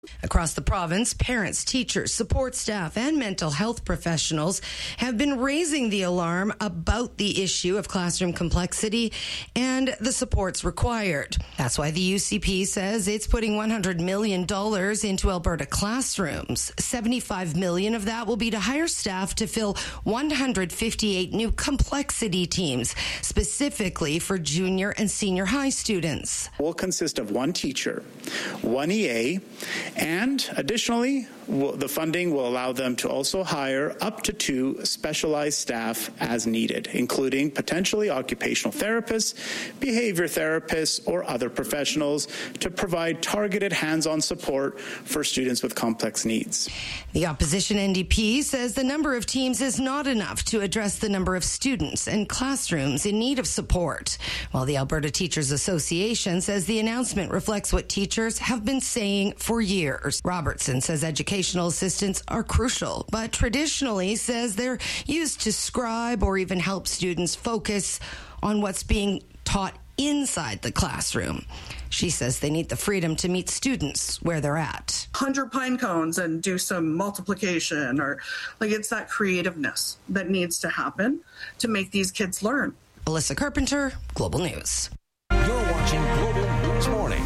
Across the province, parents, teachers, support staff, and mental health professionals have been raising the alarm about the issue of classroom complexity and the supports required. That's why the UCP says it's putting $100 million into Alberta classrooms. $75 million of that will be to hire staff to fill 158 new complexity teams, specifically for junior and senior high students. Will consist of one teacher, one EA, and additionally, the funding will allow them to also hire up to 2 specialized staff as needed, including potentially occupational therapists, behavior therapists, or other professionals to provide targeted hands-on support for students with complex needs. The opposition NDP says the number of teams is not enough to address the number of students and classrooms in need of support, while the Alberta Teachers Association says the announcement reflects what teachers have been saying for years. Robertson says educational assistants are crucial, but traditionally says they're used to scribe or even help students focus on what's being taught inside the classroom. She says they need the freedom to meet students where they're at. 100 pine cones and do some multiplication, or it's that creativeness that needs to happen to make these kids learn. Alyssa Carpenter, Global News. You're watching Global News Morning.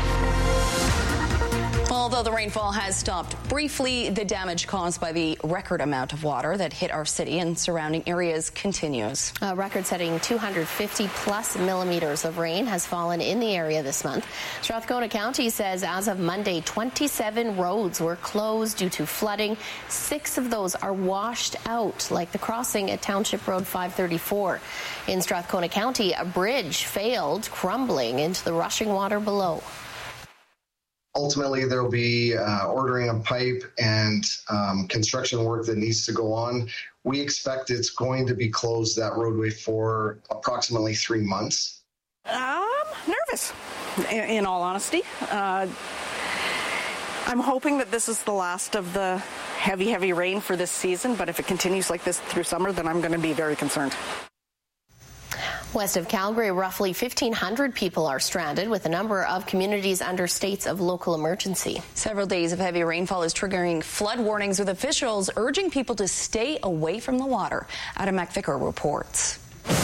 Although the rainfall has stopped briefly, the damage caused by the record amount of water that hit our city and surrounding areas continues. A record-setting 250-plus millimeters of rain has fallen in the area this month. Strathcona County says as of Monday, 27 roads were closed due to flooding. 6 of those are washed out, like the crossing at Township Road 534. In Strathcona County, a bridge failed, crumbling into the rushing water below. Ultimately, there will be ordering of pipe and construction work that needs to go on. We expect it's going to be closed, that roadway, for approximately 3 months. Nervous, in all honesty. I'm hoping that this is the last of the heavy rain for this season, but if it continues like this through summer, then I'm going to be very concerned. West of Calgary, roughly 1,500 people are stranded, with a number of communities under states of local emergency. Several days of heavy rainfall is triggering flood warnings, with officials urging people to stay away from the water. Adam McVicker reports.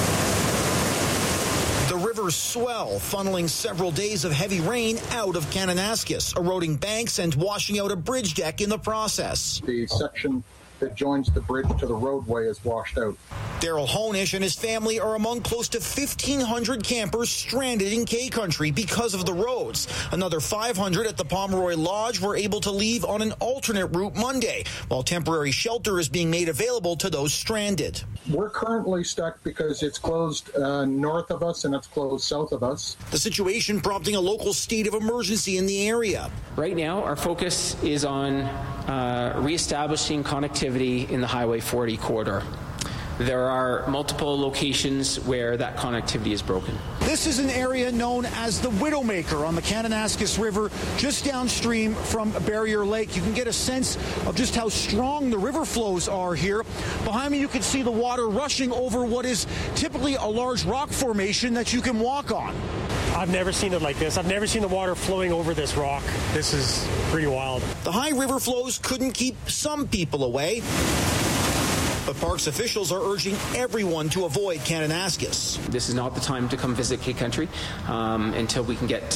The river's swell, funneling several days of heavy rain out of Kananaskis, eroding banks and washing out a bridge deck in the process. The section that joins the bridge to the roadway is washed out. Daryl Honish and his family are among close to 1,500 campers stranded in K-Country because of the roads. Another 500 at the Pomeroy Lodge were able to leave on an alternate route Monday, while temporary shelter is being made available to those stranded. We're currently stuck because it's closed north of us and it's closed south of us. The situation prompting a local state of emergency in the area. Right now, our focus is on reestablishing connectivity in the Highway 40 corridor. There are multiple locations where that connectivity is broken. This is an area known as the Widowmaker on the Kananaskis River, just downstream from Barrier Lake. You can get a sense of just how strong the river flows are here. Behind me, you can see the water rushing over what is typically a large rock formation that you can walk on. I've never seen it like this. I've never seen the water flowing over this rock. This is pretty wild. The high river flows couldn't keep some people away, but parks officials are urging everyone to avoid Kananaskis. This is not the time to come visit K-Country until we can get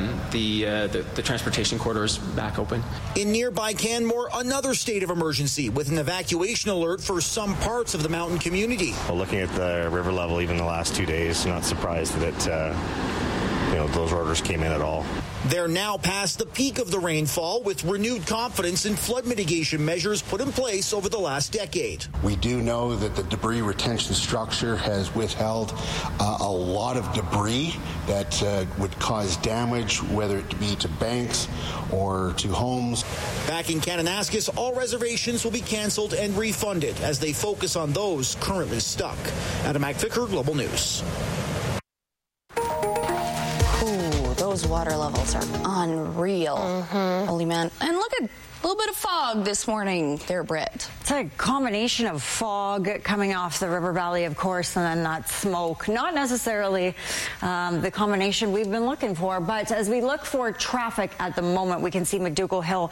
the transportation corridors back open. In nearby Canmore, another state of emergency with an evacuation alert for some parts of the mountain community. Well, looking at the river level even the last 2 days, not surprised that those orders came in at all. They're now past the peak of the rainfall, with renewed confidence in flood mitigation measures put in place over the last decade. We do know that the debris retention structure has withheld a lot of debris that would cause damage, whether it be to banks or to homes. Back in Kananaskis, all reservations will be canceled and refunded as they focus on those currently stuck. Adam McVicker, Global News. Those water levels are unreal. Holy man. And look at a little bit of fog this morning there, Britt. It's a combination of fog coming off the river valley, of course, and then that smoke. Not necessarily the combination we've been looking for, but as we look for traffic at the moment, we can see McDougall Hill